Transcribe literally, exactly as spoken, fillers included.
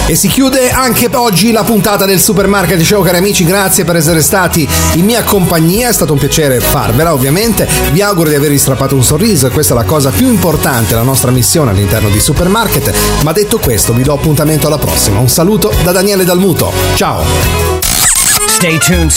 E si chiude anche oggi la puntata del Supermarket Show, cari amici, grazie per essere stati in mia compagnia, è stato un piacere farvela ovviamente, vi auguro di avervi strappato un sorriso e questa è la cosa più importante, la nostra missione all'interno di Supermarket, ma detto questo vi do appuntamento alla prossima, un saluto da Daniele Dalmuto, ciao! Stay tuned.